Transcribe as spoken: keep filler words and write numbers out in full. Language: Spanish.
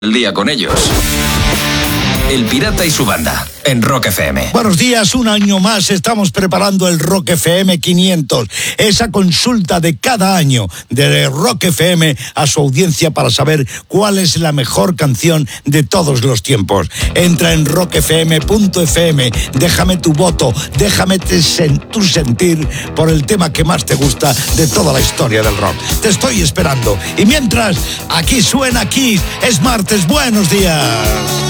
El día con ellos. El Pirata y su banda, en Rock F M. Buenos días, un año más estamos preparando el Rock F M quinientos, esa consulta de cada año de Rock F M a su audiencia para saber cuál es la mejor canción de todos los tiempos. Entra en rock f m punto f m, déjame tu voto, déjame tu sentir por el tema que más te gusta de toda la historia del rock. Te estoy esperando. Y mientras, aquí suena Kiss, es martes, buenos días.